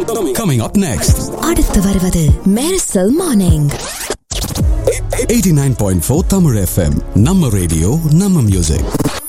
Coming up next. அடுத்து வருவது Mersal morning. 89.4 Tamil FM. நம்ம ரேடியோ நம்ம மியூசிக்.